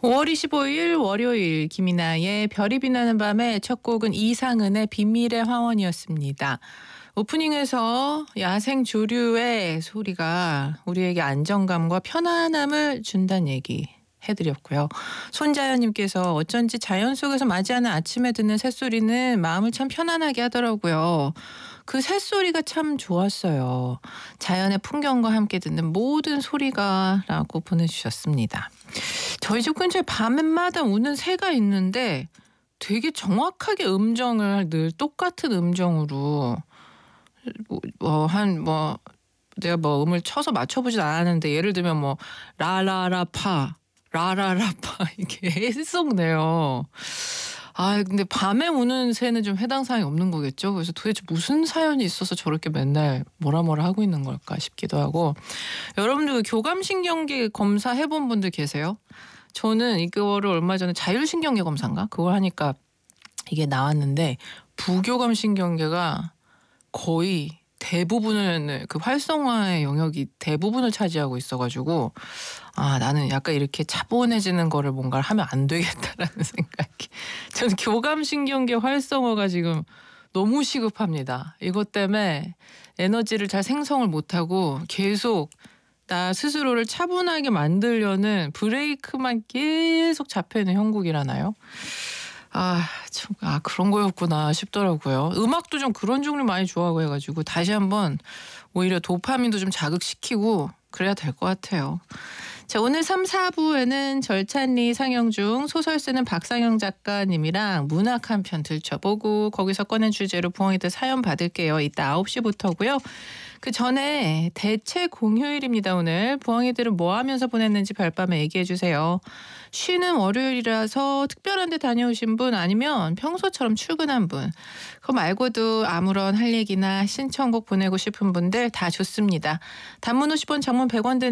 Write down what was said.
5월 25일 월요일 김이나의 별이 빛나는 밤의 첫 곡은 이상은의 비밀의 화원이었습니다. 오프닝에서 야생 조류의 소리가 우리에게 안정감과 편안함을 준다는 얘기 해드렸고요. 손자연님께서 어쩐지 자연 속에서 맞이하는 아침에 듣는 새소리는 마음을 참 편안하게 하더라고요. 그 새소리가 참 좋았어요. 자연의 풍경과 함께 듣는 모든 소리가 라고 보내주셨습니다. 저희 집 근처에 밤마다 우는 새가 있는데 되게 정확하게 음정을 늘 똑같은 음정으로 내가 음을 쳐서 맞춰보진 않았는데 예를 들면 라라라파 라라라파 이렇게 계속 내요. 근데 밤에 우는 새는 좀 해당 사항이 없는 거겠죠. 그래서 도대체 무슨 사연이 있어서 저렇게 맨날 뭐라 하고 있는 걸까 싶기도 하고. 여러분들 교감신경계 검사 해본 분들 계세요? 저는 이거를 얼마 전에 자율신경계 검사인가? 그걸 하니까 이게 나왔는데 부교감신경계가 거의 대부분을 그 활성화의 영역이 대부분을 차지하고 있어가지고 나는 약간 이렇게 차분해지는 거를 뭔가를 하면 안 되겠다라는 생각이. 저는 교감신경계 활성화가 지금 너무 시급합니다. 이것 때문에 에너지를 잘 생성을 못하고 계속 나 스스로를 차분하게 만들려는 브레이크만 계속 잡혀있는 형국이라나요? 그런 거였구나 싶더라고요. 음악도 좀 그런 종류 많이 좋아하고 해가지고 다시 한번 오히려 도파민도 좀 자극시키고 그래야 될 것 같아요. 자, 오늘 3, 4부에는 절찬리 상영 중 소설 쓰는 박상영 작가님이랑 문학 한 편 들춰보고 거기서 꺼낸 주제로 부엉이들 사연 받을게요. 이따 9시부터고요. 그 전에 대체 공휴일입니다. 오늘 부엉이들은 뭐 하면서 보냈는지 별밤에 얘기해 주세요. 쉬는 월요일이라서 특별한 데 다녀오신 분 아니면 평소처럼 출근한 분 그거 말고도 아무런 할 얘기나 신청곡 보내고 싶은 분들 다 좋습니다. 단문 50원 장문 100원 드는